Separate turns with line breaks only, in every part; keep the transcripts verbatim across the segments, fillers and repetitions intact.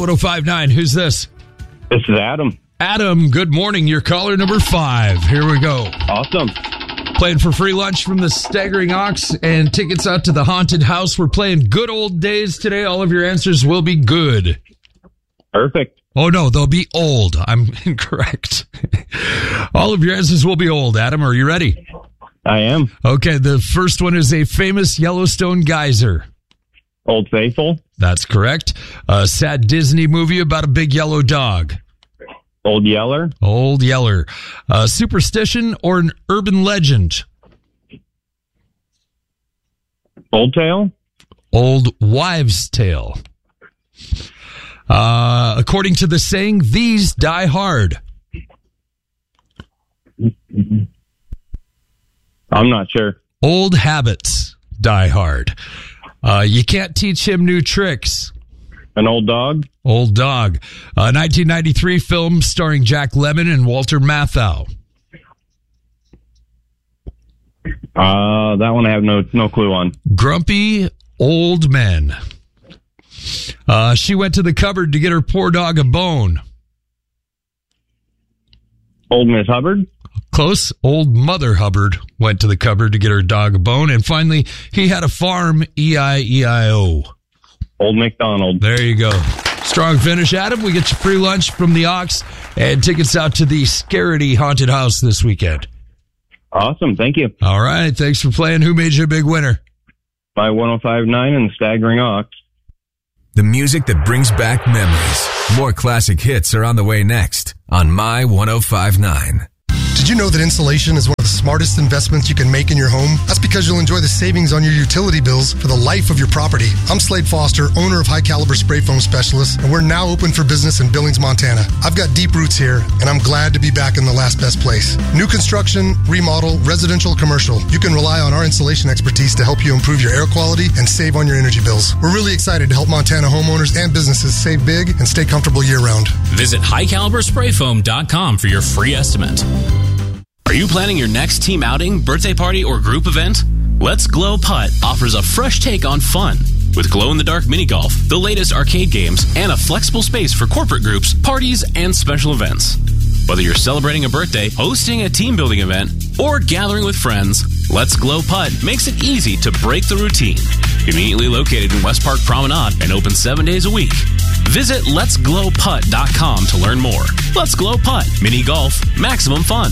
one oh five point nine. Who's this?
This is Adam.
Adam, good morning. You're caller number five. Here we go.
Awesome.
Playing for free lunch from the Staggering Ox and tickets out to the haunted house. We're playing good old days today. All of your answers will be good.
Perfect.
Oh, no, they'll be old. I'm incorrect. All of your answers will be old. Adam, are you ready?
I am.
Okay, the first one is a famous Yellowstone geyser.
Old Faithful.
That's correct. A sad Disney movie about a big yellow dog.
Old Yeller.
Old Yeller. A superstition or an urban legend?
Old Tale.
Old wives' tale. Uh, according to the saying, these die hard.
I'm not sure.
Old habits die hard. Uh, you can't teach him new tricks.
An old dog.
Old dog. A nineteen ninety-three film starring Jack Lemmon and Walter Matthau.
Uh, that one I have no no clue on.
Grumpy old men. Uh, she went to the cupboard to get her poor dog a bone.
Old Miss Hubbard.
Close. Old Mother Hubbard went to the cupboard to get her dog a bone. And finally, he had a farm, E I E I O.
Old MacDonald.
There you go. Strong finish, Adam. We get you free lunch from the Ox and tickets out to the Scaredy Haunted House this weekend.
Awesome. Thank you.
All right. Thanks for playing. Who made you a big winner?
My one oh five point nine and the Staggering Ox.
The music that brings back memories. More classic hits are on the way next on My one oh five point nine.
Did you know that insulation is one of the smartest investments you can make in your home? That's because you'll enjoy the savings on your utility bills for the life of your property. I'm Slade Foster, owner of High Caliber Spray Foam Specialist, and we're now open for business in Billings, Montana. I've got deep roots here, and I'm glad to be back in the last best place. New construction, remodel, residential, commercial. You can rely on our insulation expertise to help you improve your air quality and save on your energy bills. We're really excited to help Montana homeowners and businesses save big and stay comfortable year-round.
Visit high caliber spray foam dot com for your free estimate. Are you planning your next team outing, birthday party, or group event? Let's Glow Putt offers a fresh take on fun. With glow-in-the-dark mini golf, the latest arcade games, and a flexible space for corporate groups, parties, and special events. Whether you're celebrating a birthday, hosting a team-building event, or gathering with friends, Let's Glow Putt makes it easy to break the routine. Conveniently located in West Park Promenade and open seven days a week. Visit lets glow putt dot com to learn more. Let's Glow Putt. Mini golf. Maximum fun.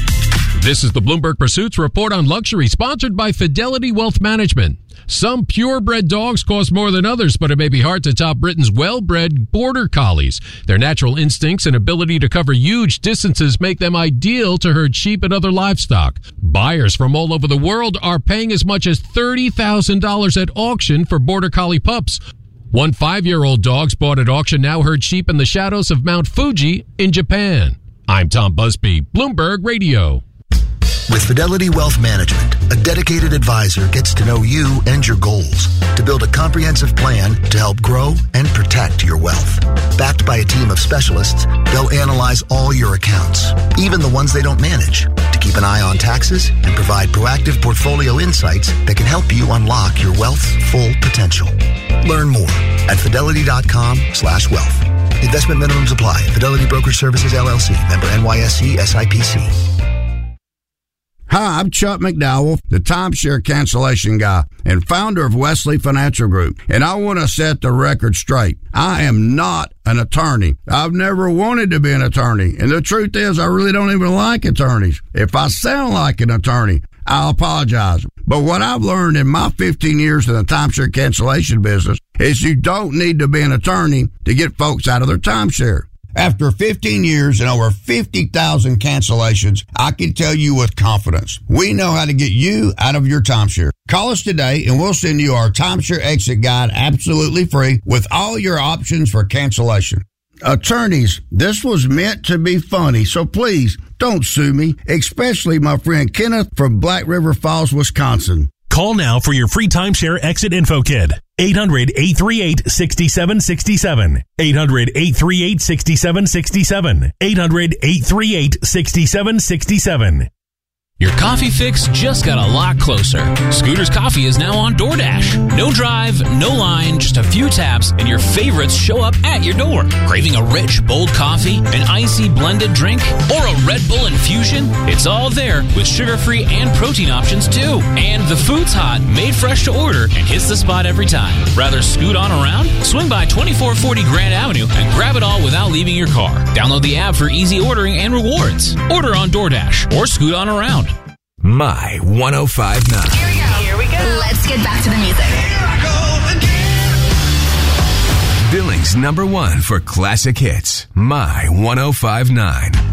This is the Bloomberg Pursuits Report on Luxury, sponsored by Fidelity Wealth Management. Some purebred dogs cost more than others, but it may be hard to top Britain's well-bred Border Collies. Their natural instincts and ability to cover huge distances make them ideal to herd sheep and other livestock. Buyers from all over the world are paying as much as thirty thousand dollars at auction for Border Collie pups. One five-year-old dogs bought at auction now herd sheep in the shadows of Mount Fuji in Japan. I'm Tom Busby, Bloomberg Radio.
With Fidelity Wealth Management, a dedicated advisor gets to know you and your goals to build a comprehensive plan to help grow and protect your wealth. Backed by a team of specialists, they'll analyze all your accounts, even the ones they don't manage, to keep an eye on taxes and provide proactive portfolio insights that can help you unlock your wealth's full potential. Learn more at fidelity.com slash wealth. Investment minimums apply. Fidelity Brokerage Services, L L C. Member N Y S E S I P C.
Hi, I'm Chuck McDowell, the timeshare cancellation guy and founder of Wesley Financial Group, and I want to set the record straight. I am not an attorney. I've never wanted to be an attorney, and the truth is I really don't even like attorneys. If I sound like an attorney, I'll apologize. But what I've learned in my fifteen years in the timeshare cancellation business is you don't need to be an attorney to get folks out of their timeshare. After fifteen years and over fifty thousand cancellations, I can tell you with confidence, we know how to get you out of your timeshare. Call us today and we'll send you our timeshare exit guide absolutely free with all your options for cancellation. Attorneys, this was meant to be funny, so please don't sue me, especially my friend Kenneth from Black River Falls, Wisconsin.
Call now for your free timeshare exit info kit. eight hundred, eight three eight, six seven six seven. eight hundred, eight three eight, six seven six seven. eight hundred, eight three eight, six seven six seven.
Your coffee fix just got a lot closer. Scooter's Coffee is now on DoorDash. No drive, no line, just a few taps, and your favorites show up at your door. Craving a rich, bold coffee, an icy blended drink, or a Red Bull infusion? It's all there with sugar-free and protein options too. And the food's hot, made fresh to order, and hits the spot every time. Rather scoot on around? Swing by twenty-four forty Grand Avenue and grab it all without leaving your car. Download the app for easy ordering and rewards. Order on DoorDash or scoot on around.
My one oh five point nine.
Here we go. Here we go. Let's get back to the music. Here I
go again. Billings number one for classic hits. My one oh five point nine.